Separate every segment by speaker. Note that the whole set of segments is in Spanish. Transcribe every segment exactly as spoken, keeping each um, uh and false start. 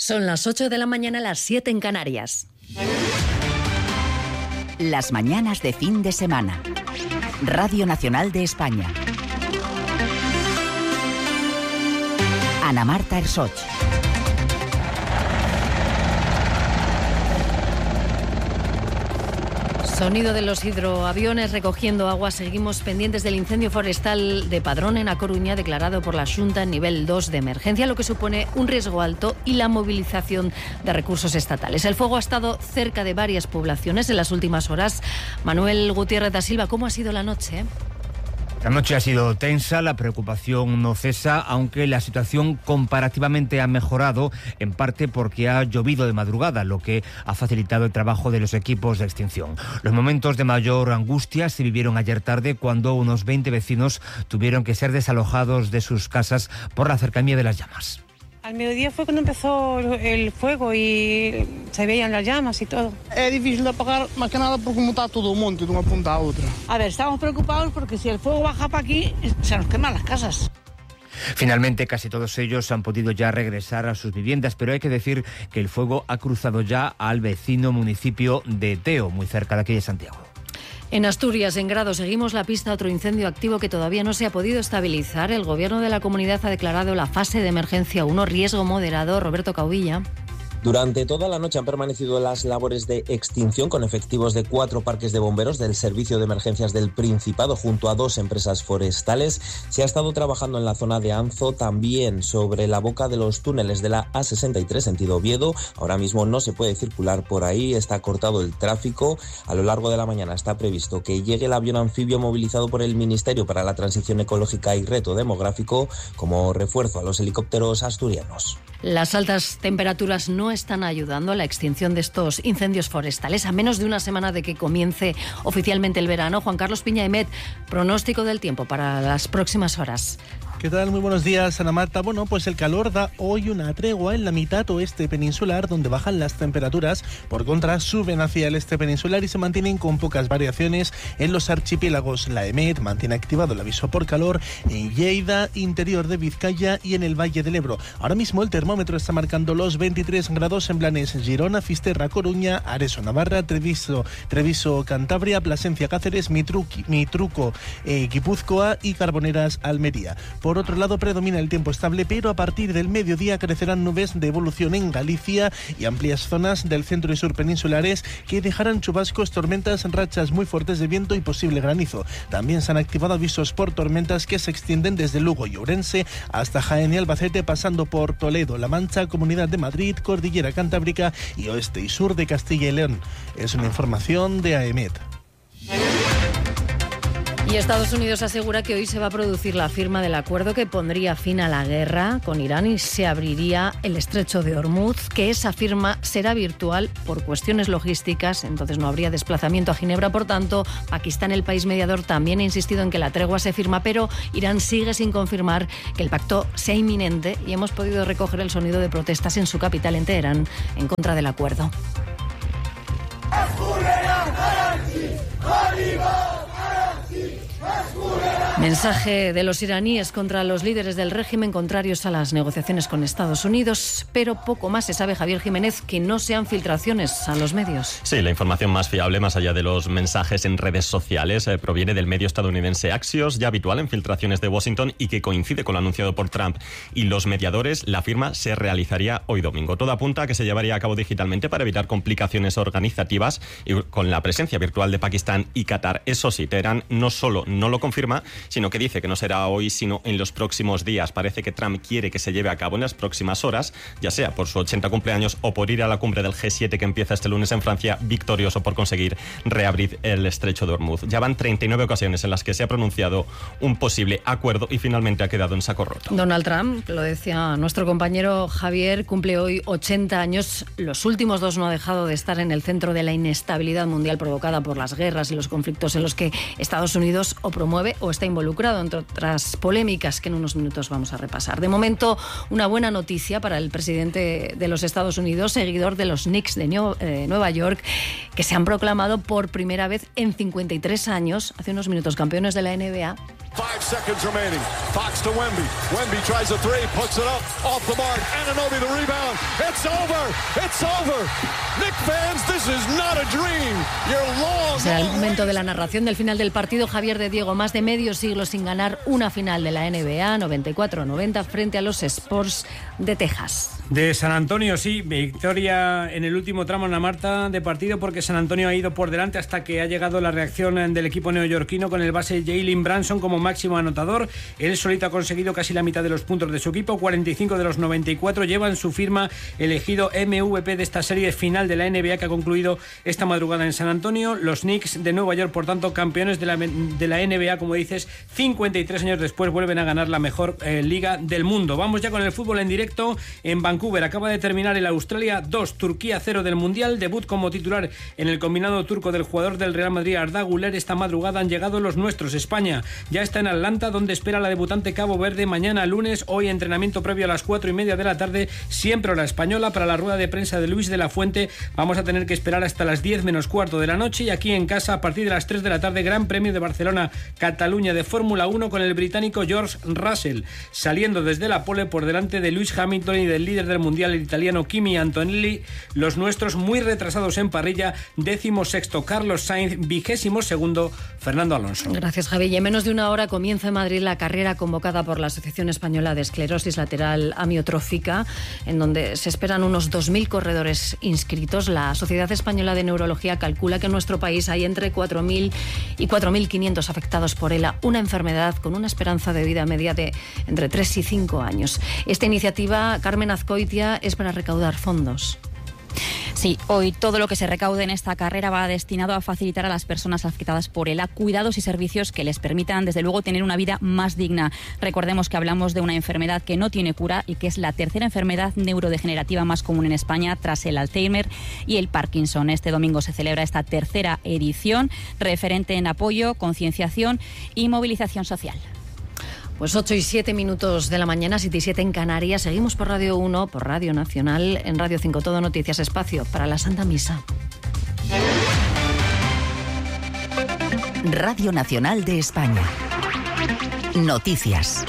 Speaker 1: Son las ocho de la mañana, las siete en Canarias.
Speaker 2: Las mañanas de fin de semana. Radio Nacional de España. Ana Marta Ersoch.
Speaker 1: Sonido de los hidroaviones recogiendo agua. Seguimos pendientes del incendio forestal de Padrón en A Coruña, declarado por la Xunta en nivel dos de emergencia, lo que supone un riesgo alto y la movilización de recursos estatales. El fuego ha estado cerca de varias poblaciones en las últimas horas. Manuel Gutiérrez da Silva, ¿cómo ha sido la noche?
Speaker 3: La noche ha sido tensa, la preocupación no cesa, aunque la situación comparativamente ha mejorado, en parte porque ha llovido de madrugada, lo que ha facilitado el trabajo de los equipos de extinción. Los momentos de mayor angustia se vivieron ayer tarde, cuando unos veinte vecinos tuvieron que ser desalojados de sus casas por la cercanía de las llamas.
Speaker 4: Al mediodía fue cuando empezó el fuego y se veían las llamas y todo.
Speaker 5: Es difícil de apagar, más que nada por cómo está todo el monte de una punta a otra.
Speaker 6: A ver, estamos preocupados porque si el fuego baja para aquí, se nos queman las casas.
Speaker 3: Finalmente, casi todos ellos han podido ya regresar a sus viviendas, pero hay que decir que el fuego ha cruzado ya al vecino municipio de Teo, muy cerca de aquí de Santiago.
Speaker 1: En Asturias, en Grado, seguimos la pista a otro incendio activo que todavía no se ha podido estabilizar. El gobierno de la comunidad ha declarado la fase de emergencia uno, riesgo moderado. Roberto Caudilla.
Speaker 7: Durante toda la noche han permanecido las labores de extinción con efectivos de cuatro parques de bomberos del Servicio de Emergencias del Principado junto a dos empresas forestales. Se ha estado trabajando en la zona de Anzo, también sobre la boca de los túneles de la A sesenta y tres sentido Oviedo. Ahora mismo no se puede circular por ahí, está cortado el tráfico. A lo largo de la mañana está previsto que llegue el avión anfibio movilizado por el Ministerio para la Transición Ecológica y Reto Demográfico como refuerzo a los helicópteros asturianos.
Speaker 1: Las altas temperaturas no están ayudando a la extinción de estos incendios forestales. A menos de una semana de que comience oficialmente el verano, Juan Carlos Piña-Emet, pronóstico del tiempo para las próximas horas.
Speaker 8: ¿Qué tal? Muy buenos días, Ana Marta. Bueno, pues el calor da hoy una tregua en la mitad oeste peninsular, donde bajan las temperaturas. Por contra, suben hacia el este peninsular y se mantienen con pocas variaciones en los archipiélagos. La EMET mantiene activado el aviso por calor en Lleida, interior de Vizcaya y en el Valle del Ebro. Ahora mismo el termómetro está marcando los veintitrés grados en Blanes, Girona, Fisterra, Coruña, Areso, Navarra, Treviso, Treviso, Cantabria, Plasencia, Cáceres, Mitruqui, Mitruco, eh, Guipúzcoa y Carboneras, Almería. Por otro lado, predomina el tiempo estable, pero a partir del mediodía crecerán nubes de evolución en Galicia y amplias zonas del centro y sur peninsulares que dejarán chubascos, tormentas, rachas muy fuertes de viento y posible granizo. También se han activado avisos por tormentas que se extienden desde Lugo y Ourense hasta Jaén y Albacete, pasando por Toledo, La Mancha, Comunidad de Madrid, Cordillera Cantábrica y oeste y sur de Castilla y León. Es una información de AEMET.
Speaker 1: Y Estados Unidos asegura que hoy se va a producir la firma del acuerdo que pondría fin a la guerra con Irán y se abriría el estrecho de Hormuz, que esa firma será virtual por cuestiones logísticas, entonces no habría desplazamiento a Ginebra. Por tanto, Pakistán, el país mediador, también ha insistido en que la tregua se firma, pero Irán sigue sin confirmar que el pacto sea inminente y hemos podido recoger el sonido de protestas en su capital, en Teherán, en contra del acuerdo. Mensaje de los iraníes contra los líderes del régimen contrarios a las negociaciones con Estados Unidos, pero poco más se sabe, Javier Jiménez, que no sean filtraciones a los medios.
Speaker 9: Sí, la información más fiable, más allá de los mensajes en redes sociales, eh, proviene del medio estadounidense Axios, ya habitual en filtraciones de Washington y que coincide con lo anunciado por Trump y los mediadores. La firma se realizaría hoy domingo. Todo apunta a que se llevaría a cabo digitalmente para evitar complicaciones organizativas y con la presencia virtual de Pakistán y Qatar. Eso sí, Teherán no solo no lo confirma, sino que dice que no será hoy, sino en los próximos días. Parece que Trump quiere que se lleve a cabo en las próximas horas, ya sea por su ochenta cumpleaños o por ir a la cumbre del G siete que empieza este lunes en Francia, victorioso por conseguir reabrir el estrecho de Hormuz. Ya van treinta y nueve ocasiones en las que se ha pronunciado un posible acuerdo y finalmente ha quedado en saco roto.
Speaker 1: Donald Trump, lo decía nuestro compañero Javier, cumple hoy ochenta años. Los últimos dos no ha dejado de estar en el centro de la inestabilidad mundial provocada por las guerras y los conflictos en los que Estados Unidos o promueve o está involucrado, entre otras polémicas que en unos minutos vamos a repasar. De momento, una buena noticia para el presidente de los Estados Unidos, seguidor de los Knicks de Nueva York, que se han proclamado por primera vez en cincuenta y tres años, hace unos minutos, campeones de la N B A.
Speaker 10: Five seconds remaining. Fox to Wemby. Wemby tries a three, puts it up, off the mark. Anunoby the rebound. It's over. It's over. Knick fans, this is not a dream. You're long.
Speaker 1: Será el momento de la narración del final del partido. Javier de Diego, más de medio siglo sin ganar una final de la N B A, noventa y cuatro noventa frente a los Spurs de Texas.
Speaker 11: De San Antonio, sí, victoria en el último tramo en la Marta de partido, porque San Antonio ha ido por delante hasta que ha llegado la reacción del equipo neoyorquino con el base Jalen Brunson como máximo anotador. Él solito ha conseguido casi la mitad de los puntos de su equipo, cuarenta y cinco de los noventa y cuatro, llevan su firma, elegido M V P de esta serie final de la N B A que ha concluido esta madrugada en San Antonio. Los Knicks de Nueva York, por tanto, campeones de la, de la N B A, como dices, cincuenta y tres años después vuelven a ganar la mejor eh, liga del mundo. Vamos ya con el fútbol en directo en Vancouver. Acaba de terminar el Australia dos, Turquía cero del Mundial. Debut como titular en el combinado turco del jugador del Real Madrid, Arda Güler. Esta madrugada han llegado los nuestros. España ya está en Atlanta, donde espera la debutante Cabo Verde mañana lunes. Hoy entrenamiento previo a las cuatro y media de la tarde, siempre hora española. Para la rueda de prensa de Luis de la Fuente vamos a tener que esperar hasta las diez menos cuarto de la noche. Y aquí en casa, a partir de las tres de la tarde, Gran Premio de Barcelona Cataluña de Fórmula uno con el británico George Russell saliendo desde la pole por delante de Lewis Hamilton y del líder del mundial, el italiano Kimi Antonelli. Los nuestros muy retrasados en parrilla, décimo sexto Carlos Sainz, vigésimo segundo Fernando Alonso.
Speaker 1: Gracias, Javi. Y en menos de una hora comienza en Madrid la carrera convocada por la Asociación Española de Esclerosis Lateral Amiotrófica, en donde se esperan unos dos mil corredores inscritos. La Sociedad Española de Neurología calcula que en nuestro país hay entre cuatro mil y cuatro mil quinientos afectados por ELA, una enfermedad con una esperanza de vida media de entre tres y cinco años. Esta iniciativa, Carmen Azcoitia, es para recaudar fondos.
Speaker 12: Sí, hoy todo lo que se recaude en esta carrera va destinado a facilitar a las personas afectadas por ELA cuidados y servicios que les permitan, desde luego, tener una vida más digna. Recordemos que hablamos de una enfermedad que no tiene cura y que es la tercera enfermedad neurodegenerativa más común en España, tras el Alzheimer y el Parkinson. Este domingo se celebra esta tercera edición, referente en apoyo, concienciación y movilización social.
Speaker 1: Pues ocho y siete minutos de la mañana, siete y siete en Canarias. Seguimos por Radio uno, por Radio Nacional, en Radio cinco Todo Noticias, espacio para la Santa Misa.
Speaker 2: Radio Nacional de España. Noticias.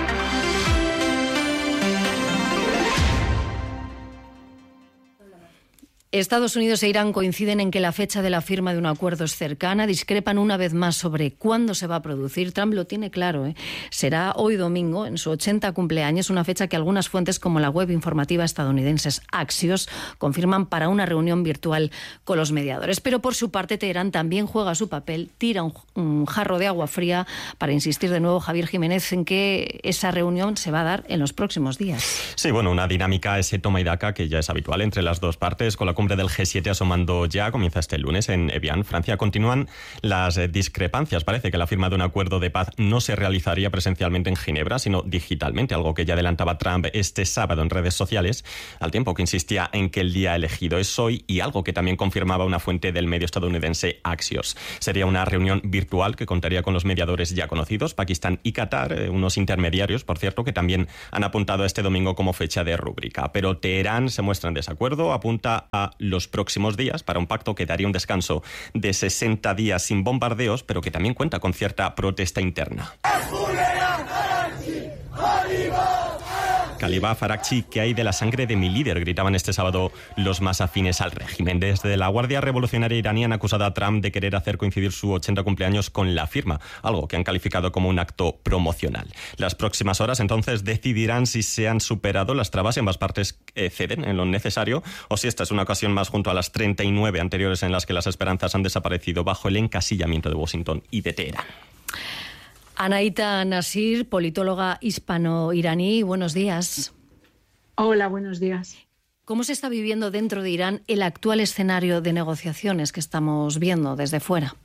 Speaker 1: Estados Unidos e Irán coinciden en que la fecha de la firma de un acuerdo es cercana. Discrepan una vez más sobre cuándo se va a producir. Trump lo tiene claro, ¿eh? Será hoy domingo, en su ochenta cumpleaños, una fecha que algunas fuentes como la web informativa estadounidense Axios confirman para una reunión virtual con los mediadores. Pero por su parte, Teherán también juega su papel, tira un, un jarro de agua fría para insistir de nuevo, Javier Jiménez, en que esa reunión se va a dar en los próximos días.
Speaker 9: Sí, bueno, una dinámica, ese toma y daca que ya es habitual entre las dos partes, con la cumbre del G siete asomando ya, comienza este lunes en Evian, Francia. Continúan las eh, discrepancias. Parece que la firma de un acuerdo de paz no se realizaría presencialmente en Ginebra, sino digitalmente, algo que ya adelantaba Trump este sábado en redes sociales, al tiempo que insistía en que el día elegido es hoy, y algo que también confirmaba una fuente del medio estadounidense Axios. Sería una reunión virtual que contaría con los mediadores ya conocidos, Pakistán y Qatar, eh, unos intermediarios, por cierto, que también han apuntado a este domingo como fecha de rúbrica. Pero Teherán se muestra en desacuerdo, apunta a los próximos días para un pacto que daría un descanso de sesenta días sin bombardeos, pero que también cuenta con cierta protesta interna. Calibá Farakchi, ¿qué hay de la sangre de mi líder?, gritaban este sábado los más afines al régimen. Desde la Guardia Revolucionaria iraní han acusado a Trump de querer hacer coincidir su ochenta cumpleaños con la firma, algo que han calificado como un acto promocional. Las próximas horas entonces decidirán si se han superado las trabas y ambas partes eh, ceden en lo necesario, o si esta es una ocasión más junto a las treinta y nueve anteriores en las que las esperanzas han desaparecido bajo el encasillamiento de Washington y de Teherán.
Speaker 1: Anaita Nasir, politóloga hispano-iraní, buenos días.
Speaker 13: Hola, buenos días.
Speaker 1: ¿Cómo se está viviendo dentro de Irán el actual escenario de negociaciones que estamos viendo desde fuera?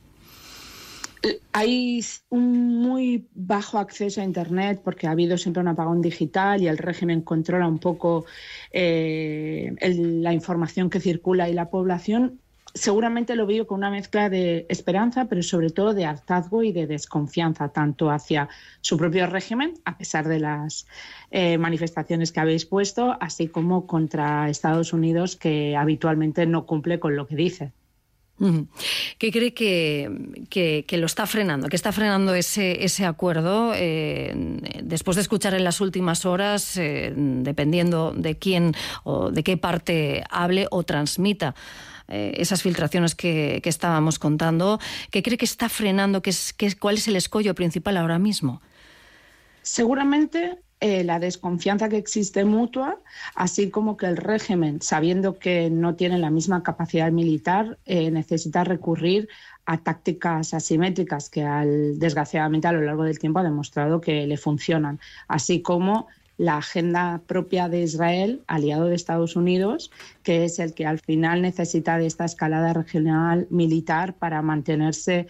Speaker 13: Hay un muy bajo acceso a Internet porque ha habido siempre un apagón digital y el régimen controla un poco eh, el, la información que circula y la población. Seguramente lo veo con una mezcla de esperanza, pero sobre todo de hartazgo y de desconfianza, tanto hacia su propio régimen, a pesar de las eh, manifestaciones que habéis puesto, así como contra Estados Unidos, que habitualmente no cumple con lo que dice.
Speaker 1: ¿Qué cree que, que, que lo está frenando? ¿Qué está frenando ese, ese acuerdo? Eh, después de escuchar en las últimas horas, eh, dependiendo de quién o de qué parte hable o transmita eh, esas filtraciones que, que estábamos contando, ¿qué cree que está frenando? ¿Qué es, qué, ¿Cuál es el escollo principal ahora mismo?
Speaker 13: Seguramente eh, la desconfianza que existe mutua, así como que el régimen, sabiendo que no tiene la misma capacidad militar, eh, necesita recurrir a tácticas asimétricas que al, desgraciadamente a lo largo del tiempo ha demostrado que le funcionan, así como la agenda propia de Israel, aliado de Estados Unidos, que es el que al final necesita de esta escalada regional militar para mantenerse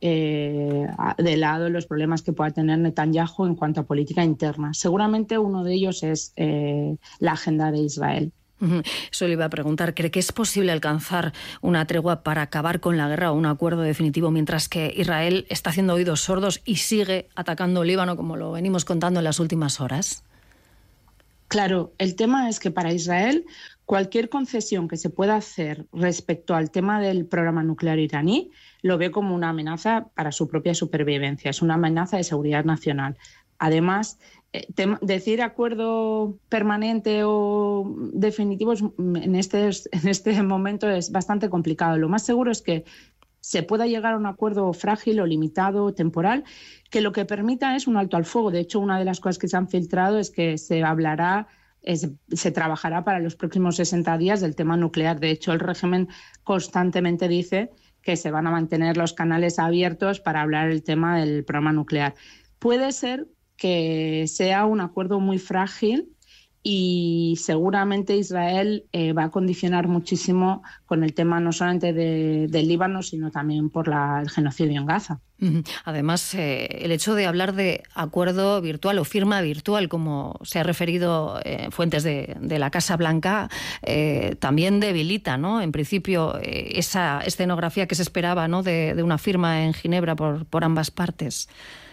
Speaker 13: eh, de lado los problemas que pueda tener Netanyahu en cuanto a política interna. Seguramente uno de ellos es eh, la agenda de Israel.
Speaker 1: Eso le iba a preguntar. ¿Cree que es posible alcanzar una tregua para acabar con la guerra o un acuerdo definitivo mientras que Israel está haciendo oídos sordos y sigue atacando Líbano, como lo venimos contando en las últimas horas?
Speaker 13: Claro, el tema es que para Israel cualquier concesión que se pueda hacer respecto al tema del programa nuclear iraní lo ve como una amenaza para su propia supervivencia, es una amenaza de seguridad nacional. Además, eh, tema, decir acuerdo permanente o definitivo en este, en este momento es bastante complicado. Lo más seguro es que se pueda llegar a un acuerdo frágil o limitado, temporal, que lo que permita es un alto al fuego. De hecho, una de las cosas que se han filtrado es que se hablará, es, se trabajará para los próximos sesenta días del tema nuclear. De hecho, el régimen constantemente dice que se van a mantener los canales abiertos para hablar el tema del programa nuclear. Puede ser que sea un acuerdo muy frágil y seguramente Israel eh, va a condicionar muchísimo con el tema no solamente de, de Líbano, sino también por la, el genocidio en Gaza.
Speaker 1: Además, eh, el hecho de hablar de acuerdo virtual o firma virtual, como se ha referido eh, fuentes de, de la Casa Blanca, eh, también debilita, ¿no? En principio, eh, esa escenografía que se esperaba, ¿no? de, de una firma en Ginebra por, por ambas partes.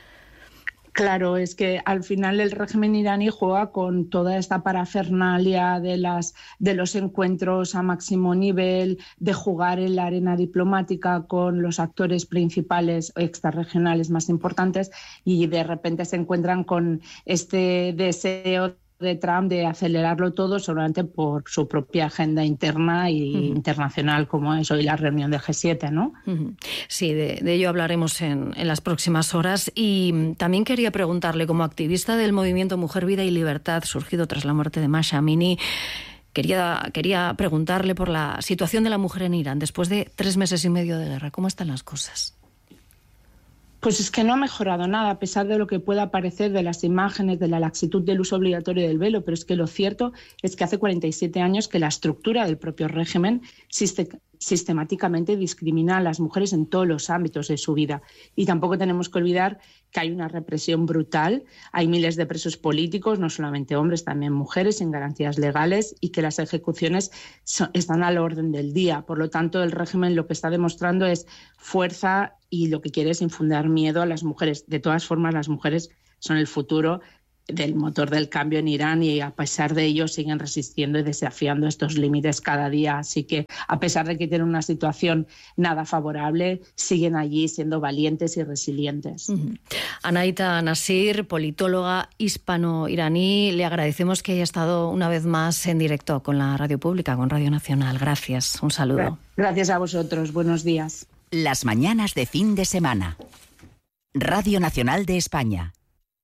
Speaker 13: Claro, es que al final el régimen iraní juega con toda esta parafernalia de, las, de los encuentros a máximo nivel, de jugar en la arena diplomática con los actores principales o extrarregionales más importantes, y de repente se encuentran con este deseo de Trump de acelerarlo todo solamente por su propia agenda interna e uh-huh. internacional, como es hoy la reunión del G siete, ¿no?
Speaker 1: Uh-huh. Sí, de, de ello hablaremos en, en las próximas horas. Y también quería preguntarle, como activista del movimiento Mujer, Vida y Libertad, surgido tras la muerte de Mahsa Amini, quería, quería preguntarle por la situación de la mujer en Irán después de tres meses y medio de guerra. ¿Cómo están las cosas?
Speaker 13: Pues es que no ha mejorado nada, a pesar de lo que pueda parecer de las imágenes, de la laxitud del uso obligatorio del velo, pero es que lo cierto es que hace cuarenta y siete años que la estructura del propio régimen sistemáticamente discrimina a las mujeres en todos los ámbitos de su vida. Y tampoco tenemos que olvidar que hay una represión brutal, hay miles de presos políticos, no solamente hombres, también mujeres, sin garantías legales, y que las ejecuciones son, están al orden del día. Por lo tanto, el régimen lo que está demostrando es fuerza y lo que quiere es infundir miedo a las mujeres. De todas formas, las mujeres son el futuro del motor del cambio en Irán y a pesar de ello siguen resistiendo y desafiando estos límites cada día. Así que a pesar de que tienen una situación nada favorable, siguen allí siendo valientes y resilientes.
Speaker 1: Uh-huh. Anaita Nasir, politóloga hispano-iraní, le agradecemos que haya estado una vez más en directo con la Radio Pública, con Radio Nacional. Gracias, un saludo.
Speaker 13: Gracias a vosotros, buenos días.
Speaker 2: Las mañanas de fin de semana. Radio Nacional de España.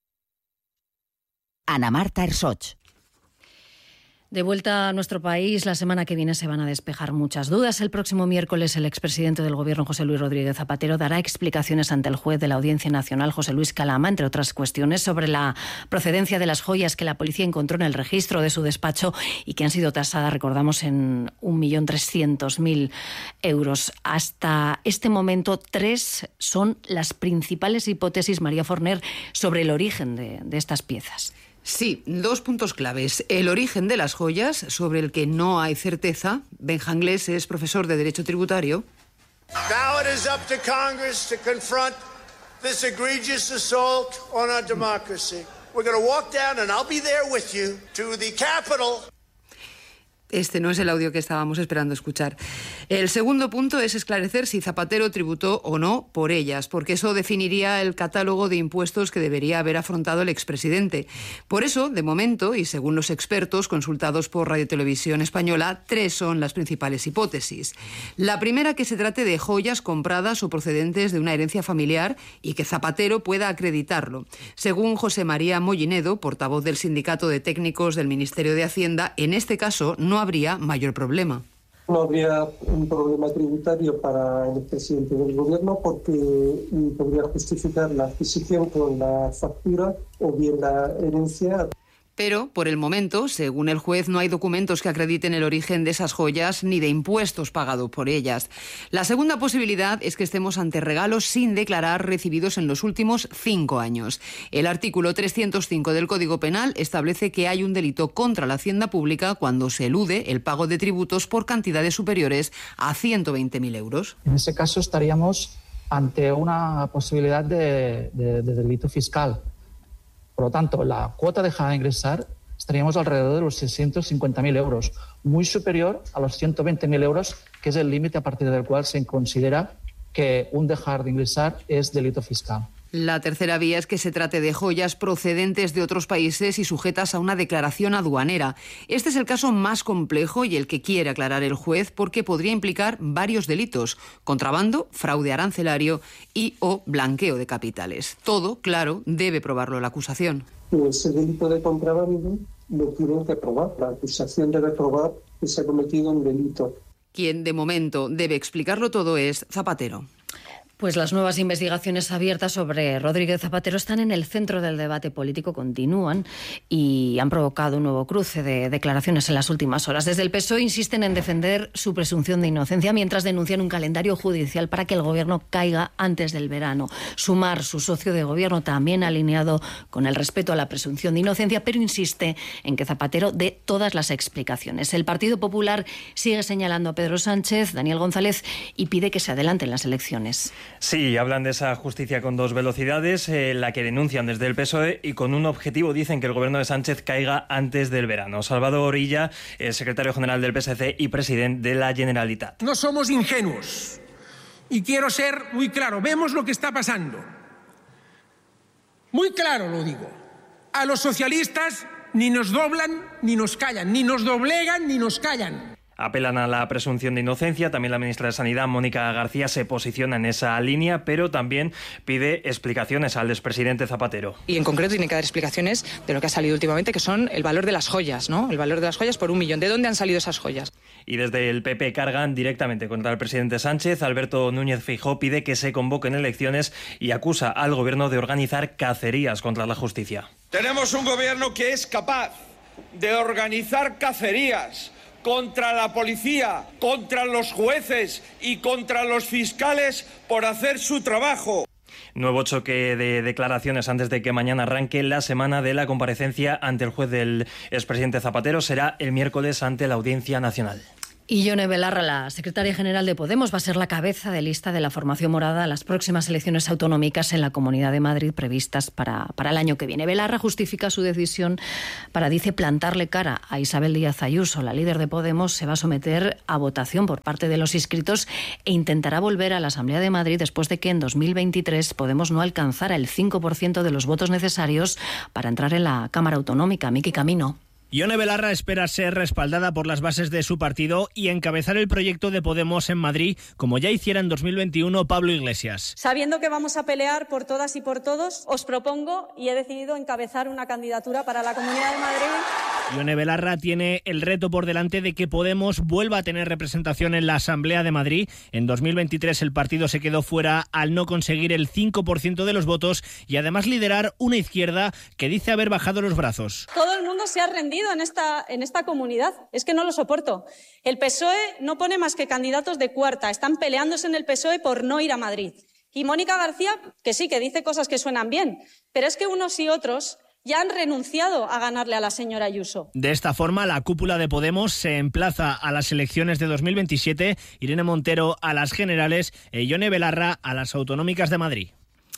Speaker 2: Ana Marta Ersoch.
Speaker 1: De vuelta a nuestro país, la semana que viene se van a despejar muchas dudas. El próximo miércoles el expresidente del Gobierno, José Luis Rodríguez Zapatero, dará explicaciones ante el juez de la Audiencia Nacional, José Luis Calama, entre otras cuestiones, sobre la procedencia de las joyas que la policía encontró en el registro de su despacho y que han sido tasadas, recordamos, en un millón trescientos mil euros. Hasta este momento, tres son las principales hipótesis, María Forner, sobre el origen de, de estas piezas.
Speaker 14: Sí, dos puntos claves. El origen de las joyas, sobre el que no hay certeza. Benja Inglés es profesor de Derecho Tributario.
Speaker 15: Now it is up to Congress to confront this egregious assault on our democracy. We're going to walk down, and I'll be there with you, to the Capitol.
Speaker 14: Este no es el audio que estábamos esperando escuchar. El segundo punto es esclarecer si Zapatero tributó o no por ellas, porque eso definiría el catálogo de impuestos que debería haber afrontado el expresidente. Por eso, de momento, y según los expertos consultados por Radio Televisión Española, tres son las principales hipótesis. La primera, que se trate de joyas compradas o procedentes de una herencia familiar y que Zapatero pueda acreditarlo. Según José María Mollinedo, portavoz del Sindicato de Técnicos del Ministerio de Hacienda, en este caso no habría mayor problema.
Speaker 16: No habría un problema tributario para el presidente del gobierno porque podría justificar la adquisición con la factura o bien la herencia.
Speaker 14: Pero, por el momento, según el juez, no hay documentos que acrediten el origen de esas joyas ni de impuestos pagados por ellas. La segunda posibilidad es que estemos ante regalos sin declarar recibidos en los últimos cinco años. El artículo trescientos cinco del Código Penal establece que hay un delito contra la hacienda pública cuando se elude el pago de tributos por cantidades superiores a ciento veinte mil euros.
Speaker 17: En ese caso estaríamos ante una posibilidad de, de, de delito fiscal. Por lo tanto, la cuota dejada de ingresar estaríamos alrededor de los seiscientos cincuenta mil euros, muy superior a los ciento veinte mil euros, que es el límite a partir del cual se considera que un dejar de ingresar es delito fiscal.
Speaker 14: La tercera vía es que se trate de joyas procedentes de otros países y sujetas a una declaración aduanera. Este es el caso más complejo y el que quiere aclarar el juez porque podría implicar varios delitos: contrabando, fraude arancelario y o blanqueo de capitales. Todo, claro, debe probarlo la acusación.
Speaker 16: Ese delito de contrabando lo tienen que probar. La acusación debe probar que se ha cometido un delito.
Speaker 14: Quien de momento debe explicarlo todo es Zapatero.
Speaker 1: Pues las nuevas investigaciones abiertas sobre Rodríguez Zapatero están en el centro del debate político, continúan y han provocado un nuevo cruce de declaraciones en las últimas horas. Desde el P S O E insisten en defender su presunción de inocencia mientras denuncian un calendario judicial para que el gobierno caiga antes del verano. Sumar, su socio de gobierno, también alineado con el respeto a la presunción de inocencia, pero insiste en que Zapatero dé todas las explicaciones. El Partido Popular sigue señalando a Pedro Sánchez, Daniel González, y pide que se adelanten las elecciones.
Speaker 18: Sí, hablan de esa justicia con dos velocidades, eh, la que denuncian desde el P S O E y con un objetivo: dicen que el gobierno de Sánchez caiga antes del verano. Salvador Illa, el secretario general del P S C y presidente de la Generalitat.
Speaker 19: No somos ingenuos y quiero ser muy claro. Vemos lo que está pasando. Muy claro lo digo. A los socialistas ni nos doblan ni nos callan, ni nos doblegan ni nos callan.
Speaker 18: Apelan a la presunción de inocencia. También la ministra de Sanidad, Mónica García, se posiciona en esa línea, pero también pide explicaciones al expresidente Zapatero.
Speaker 20: Y en concreto tiene que dar explicaciones de lo que ha salido últimamente, que son el valor de las joyas, ¿no? El valor de las joyas por un millón. ¿De dónde han salido esas joyas?
Speaker 18: Y desde el P P cargan directamente contra el presidente Sánchez. Alberto Núñez Feijóo pide que se convoquen elecciones y acusa al gobierno de organizar cacerías contra la justicia.
Speaker 21: Tenemos un gobierno que es capaz de organizar cacerías contra la policía, contra los jueces y contra los fiscales por hacer su trabajo.
Speaker 18: Nuevo choque de declaraciones antes de que mañana arranque la semana de la comparecencia ante el juez del expresidente Zapatero. Será el miércoles ante la Audiencia Nacional.
Speaker 1: Y Ione Belarra, la secretaria general de Podemos, va a ser la cabeza de lista de la formación morada a las próximas elecciones autonómicas en la Comunidad de Madrid previstas para, para el año que viene. Belarra justifica su decisión para, dice, plantarle cara a Isabel Díaz Ayuso. La líder de Podemos se va a someter a votación por parte de los inscritos e intentará volver a la Asamblea de Madrid después de que en dos mil veintitrés Podemos no alcanzara el cinco por ciento de los votos necesarios para entrar en la Cámara Autonómica. Miki Camino.
Speaker 22: Ione Belarra espera ser respaldada por las bases de su partido y encabezar el proyecto de Podemos en Madrid, como ya hiciera en dos mil veintiuno Pablo Iglesias.
Speaker 23: Sabiendo que vamos a pelear por todas y por todos, os propongo y he decidido encabezar una candidatura para la Comunidad de Madrid.
Speaker 22: Ione Belarra tiene el reto por delante de que Podemos vuelva a tener representación en la Asamblea de Madrid. En dos mil veintitrés el partido se quedó fuera al no conseguir el cinco por ciento de los votos y además liderar una izquierda que dice haber bajado los brazos.
Speaker 23: Todo el mundo se ha rendido en esta, en esta comunidad. Es que no lo soporto. El P S O E no pone más que candidatos de cuarta. Están peleándose en el P S O E por no ir a Madrid. Y Mónica García, que sí, que dice cosas que suenan bien, pero es que unos y otros ya han renunciado a ganarle a la señora Ayuso.
Speaker 22: De esta forma, la cúpula de Podemos se emplaza a las elecciones de dos mil veintisiete, Irene Montero a las generales e Ione Belarra a las autonómicas de Madrid.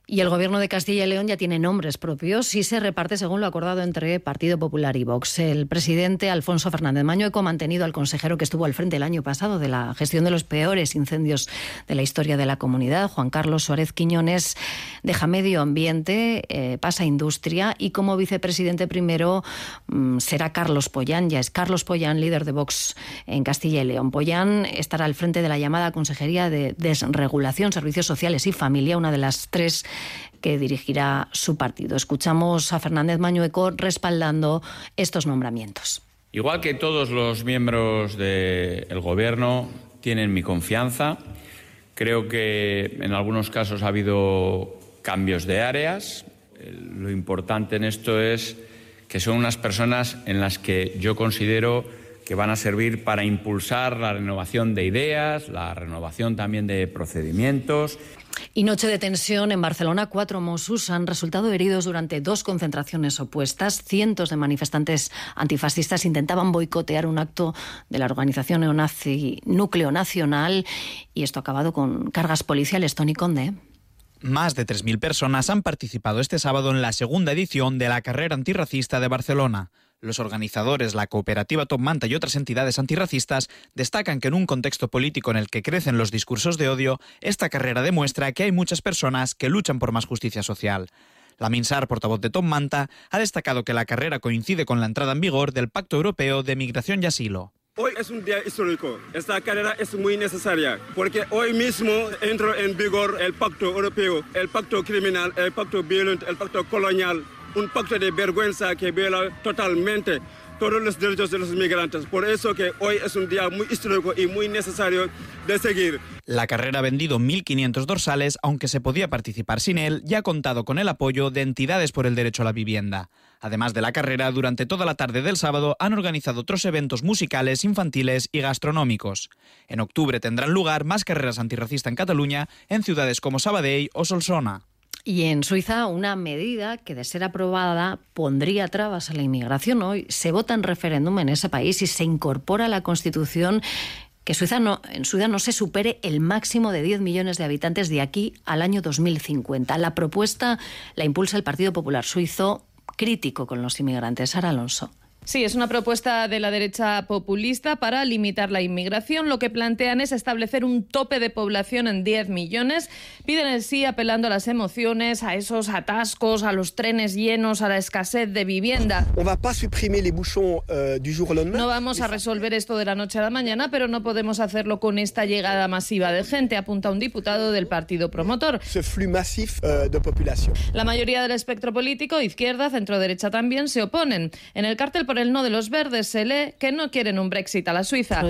Speaker 1: Y el Gobierno de Castilla y León ya tiene nombres propios y se reparte según lo acordado entre Partido Popular y Vox. El presidente Alfonso Fernández Mañueco ha mantenido al consejero que estuvo al frente el año pasado de la gestión de los peores incendios de la historia de la comunidad, Juan Carlos Suárez Quiñones. Deja Medio Ambiente, eh, pasa Industria y como vicepresidente primero mmm, será Carlos Pollán. Ya es Carlos Pollán, líder de Vox en Castilla y León. Pollán estará al frente de la llamada Consejería de Desregulación, Servicios Sociales y Familia, una de las tres que dirigirá su partido. Escuchamos a Fernández Mañueco respaldando estos nombramientos.
Speaker 4: Igual que todos los miembros del Gobierno tienen mi confianza, creo que en algunos casos ha habido cambios de áreas. Lo importante en esto es que son unas personas en las que yo considero que van a servir para impulsar la renovación de ideas, la renovación también de procedimientos.
Speaker 1: Y noche de tensión en Barcelona. Cuatro Mossos han resultado heridos durante dos concentraciones opuestas. Cientos de manifestantes antifascistas intentaban boicotear un acto de la organización neonazi Núcleo Nacional y esto ha acabado con cargas policiales. Toni Conde.
Speaker 5: Más de tres mil personas han participado este sábado en la segunda edición de la carrera antirracista de Barcelona. Los organizadores, la cooperativa Top Manta y otras entidades antirracistas destacan que en un contexto político en el que crecen los discursos de odio, esta carrera demuestra que hay muchas personas que luchan por más justicia social. Lamin Sarr, portavoz de Top Manta, ha destacado que la carrera coincide con la entrada en vigor del Pacto Europeo de Migración y Asilo.
Speaker 6: Hoy es un día histórico. Esta carrera es muy necesaria porque hoy mismo entra en vigor el Pacto Europeo, el Pacto Criminal, el Pacto Violento, el Pacto Colonial. Un pacto de vergüenza que viola totalmente todos los derechos de los migrantes. Por eso que hoy es un día muy histórico y muy necesario de seguir.
Speaker 5: La carrera ha vendido mil quinientos dorsales, aunque se podía participar sin él, y ha contado con el apoyo de entidades por el derecho a la vivienda. Además de la carrera, durante toda la tarde del sábado han organizado otros eventos musicales, infantiles y gastronómicos. En octubre tendrán lugar más carreras antirracistas en Cataluña, en ciudades como Sabadell o Solsona.
Speaker 1: Y en Suiza, una medida que, de ser aprobada, pondría trabas a la inmigración. Hoy se vota en referéndum en ese país y se incorpora a la Constitución que Suiza no, en Suiza no se supere el máximo de diez millones de habitantes de aquí al año dos mil cincuenta. La propuesta la impulsa el Partido Popular Suizo, crítico con los inmigrantes. Sara Alonso.
Speaker 24: Sí, es una propuesta de la derecha populista para limitar la inmigración. Lo que plantean es establecer un tope de población en diez millones. Piden el sí apelando a las emociones, a esos atascos, a los trenes llenos, a la escasez de vivienda. No vamos a resolver esto de la noche a la mañana, pero no podemos hacerlo con esta llegada masiva de gente, apunta un diputado del partido promotor. La mayoría del espectro político, izquierda, centro-derecha también, se oponen. En el cartel por el no de los verdes se lee que no quieren un Brexit a la Suiza.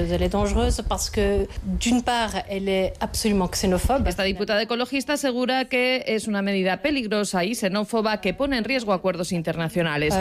Speaker 24: Esta diputada ecologista asegura que es una medida peligrosa y xenófoba que pone en riesgo acuerdos internacionales.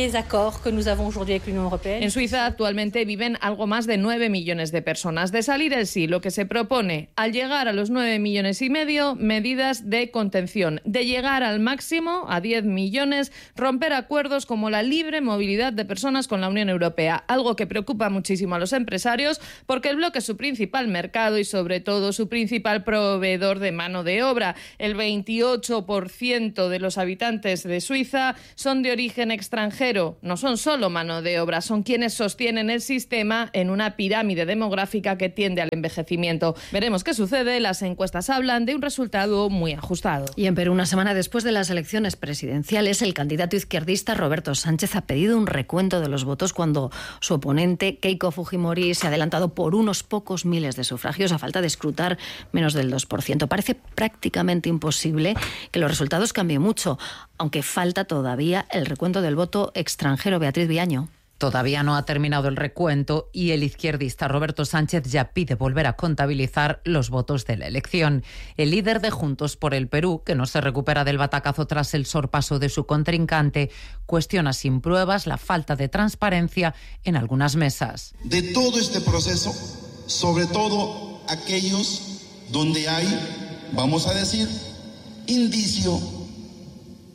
Speaker 24: En Suiza actualmente viven algo más de nueve millones de personas. De salir el sí, lo que se propone, al llegar a los nueve millones y medio, medidas de contención. De llegar al máximo, a diez millones, romper acuerdos como la libre movilidad de personas con la Unión Europea, algo que preocupa muchísimo a los empresarios porque el bloque es su principal mercado y sobre todo su principal proveedor de mano de obra. El veintiocho por ciento de los habitantes de Suiza son de origen extranjero. No son solo mano de obra, son quienes sostienen el sistema en una pirámide demográfica que tiende al envejecimiento. Veremos qué sucede. Las encuestas hablan de un resultado muy ajustado.
Speaker 1: Y en Perú, una semana después de las elecciones presidenciales, el candidato izquierdista Roberto Sánchez ha pedido un recuento de los votos cuando su oponente Keiko Fujimori se ha adelantado por unos pocos miles de sufragios a falta de escrutar menos del dos por ciento. Parece prácticamente imposible que los resultados cambien mucho, aunque falta todavía el recuento del voto extranjero. Beatriz Viaño.
Speaker 25: Todavía no ha terminado el recuento y el izquierdista Roberto Sánchez ya pide volver a contabilizar los votos de la elección. El líder de Juntos por el Perú, que no se recupera del batacazo tras el sorpaso de su contrincante, cuestiona sin pruebas la falta de transparencia en algunas mesas.
Speaker 26: De todo este proceso, sobre todo aquellos donde hay, vamos a decir, indicio,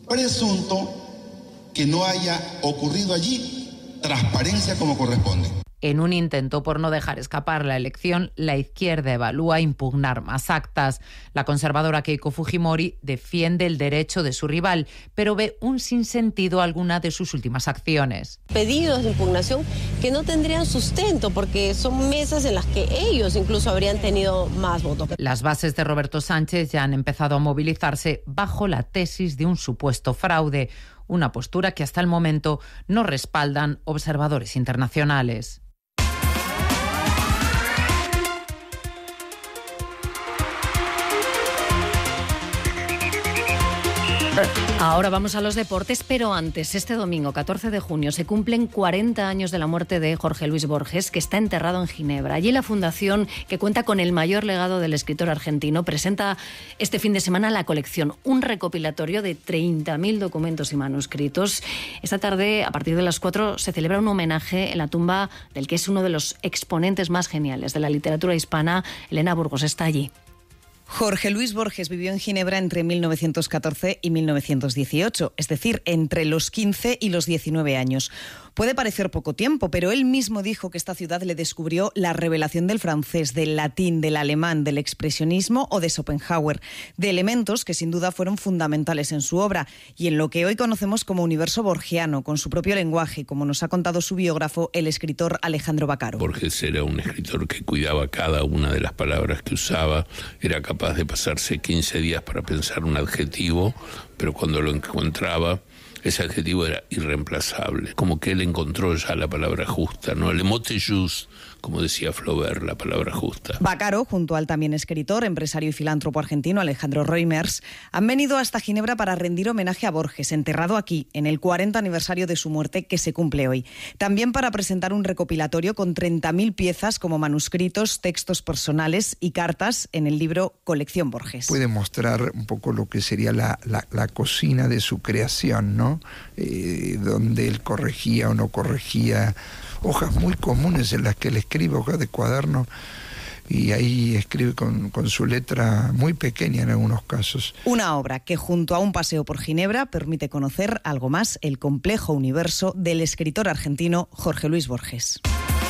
Speaker 26: presunto, que no haya ocurrido allí transparencia como corresponde.
Speaker 25: En un intento por no dejar escapar la elección, la izquierda evalúa impugnar más actas. La conservadora Keiko Fujimori defiende el derecho de su rival, pero ve un sinsentido a alguna de sus últimas acciones.
Speaker 3: Pedidos de impugnación que no tendrían sustento porque son mesas en las que ellos incluso habrían tenido más votos.
Speaker 25: Las bases de Roberto Sánchez ya han empezado a movilizarse bajo la tesis de un supuesto fraude, una postura que hasta el momento no respaldan observadores internacionales.
Speaker 1: Ahora vamos a los deportes, pero antes, este domingo, catorce de junio, se cumplen cuarenta años de la muerte de Jorge Luis Borges, que está enterrado en Ginebra. Allí la fundación, que cuenta con el mayor legado del escritor argentino, presenta este fin de semana la colección, un recopilatorio de treinta mil documentos y manuscritos. Esta tarde, a partir de las cuatro, se celebra un homenaje en la tumba del que es uno de los exponentes más geniales de la literatura hispana. Elena Burgos está allí.
Speaker 7: Jorge Luis Borges vivió en Ginebra entre mil novecientos catorce y mil novecientos dieciocho, es decir, entre los quince y los diecinueve años. Puede parecer poco tiempo, pero él mismo dijo que esta ciudad le descubrió la revelación del francés, del latín, del alemán, del expresionismo o de Schopenhauer, de elementos que sin duda fueron fundamentales en su obra y en lo que hoy conocemos como universo borgiano, con su propio lenguaje, como nos ha contado su biógrafo, el escritor Alejandro Baccaro.
Speaker 8: Borges era un escritor que cuidaba cada una de las palabras que usaba, era capaz de pasarse quince días para pensar un adjetivo, pero cuando lo encontraba, ese adjetivo era irreemplazable, como que él encontró ya la palabra justa, ¿no? Le mot juste, como decía Flaubert, la palabra justa.
Speaker 7: Baccaro, junto al también escritor, empresario y filántropo argentino Alejandro Reimers, han venido hasta Ginebra para rendir homenaje a Borges, enterrado aquí, en el cuarenta aniversario de su muerte que se cumple hoy. También para presentar un recopilatorio con treinta mil piezas como manuscritos, textos personales y cartas en el libro Colección Borges.
Speaker 10: Puede mostrar un poco lo que sería la, la, la cocina de su creación, ¿no? Eh, donde él corregía o no corregía hojas muy comunes en las que él escribe, hojas de cuaderno, y ahí escribe con, con su letra muy pequeña en algunos casos.
Speaker 7: Una obra que junto a un paseo por Ginebra permite conocer algo más el complejo universo del escritor argentino Jorge Luis Borges.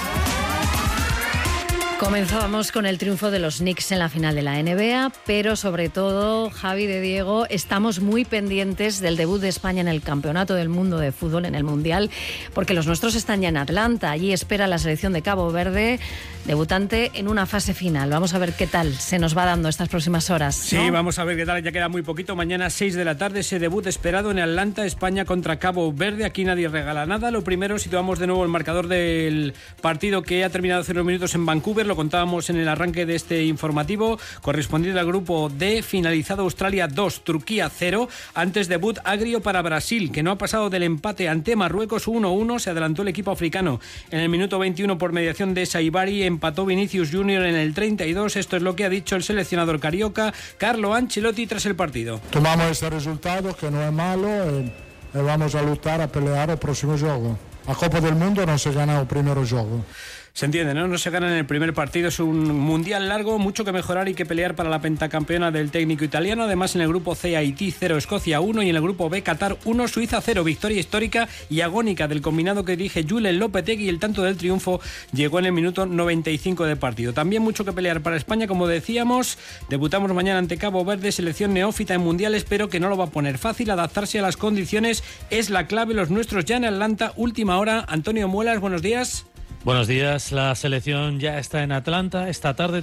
Speaker 1: Comenzábamos con el triunfo de los Knicks en la final de la N B A, pero sobre todo, Javi de Diego, estamos muy pendientes del debut de España en el Campeonato del Mundo de Fútbol, en el Mundial, porque los nuestros están ya en Atlanta. Allí espera la selección de Cabo Verde, debutante en una fase final. Vamos a ver qué tal se nos va dando estas próximas horas, ¿no?
Speaker 11: Sí, vamos a ver qué tal, ya queda muy poquito. Mañana seis de la tarde, ese debut esperado en Atlanta, España contra Cabo Verde. Aquí nadie regala nada. Lo primero, situamos de nuevo el marcador del partido que ha terminado hace unos minutos en Vancouver. Lo contábamos en el arranque de este informativo, correspondiente al grupo D, finalizado Australia dos, Turquía cero. Antes debut agrio para Brasil, que no ha pasado del empate ante Marruecos uno uno. Se adelantó el equipo africano en el minuto veintiuno por mediación de Saibari. Empató Vinicius Junior en el treinta y dos. Esto es lo que ha dicho el seleccionador carioca Carlo Ancelotti tras el partido.
Speaker 12: Tomamos ese resultado, que no es malo, y, y vamos a luchar, a pelear el próximo juego. A Copa del Mundo no se gana el primer juego.
Speaker 11: Se entiende, ¿no? No se gana en el primer partido, es un mundial largo, mucho que mejorar y que pelear para la pentacampeona del técnico italiano. Además, en el grupo C, Haití cero, Escocia uno, y en el grupo B, Qatar uno, Suiza cero. Victoria histórica y agónica del combinado que dirige Julen Lopetegui. El tanto del triunfo llegó en el minuto noventa y cinco de partido. También mucho que pelear para España, como decíamos. Debutamos mañana ante Cabo Verde, selección neófita en mundiales, pero que no lo va a poner fácil. Adaptarse a las condiciones es la clave. Los nuestros ya en Atlanta, última hora. Antonio Muelas, buenos días.
Speaker 27: Buenos días, la selección ya está en Atlanta esta tarde.